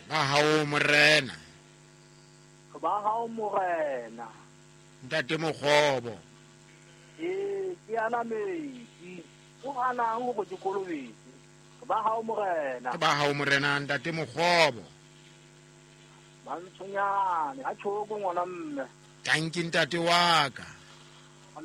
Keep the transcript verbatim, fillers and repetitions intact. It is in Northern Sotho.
ba hao morena. ba hao morena. Ntate Mokgobo. Eh, ke ana metsi. O ganang go ke kolobetse. Ba hao morena. Ba hao morena Ntate Mokgobo. Mantshonyane, a tshoko ngwana mme. Tanki ntate wa ka.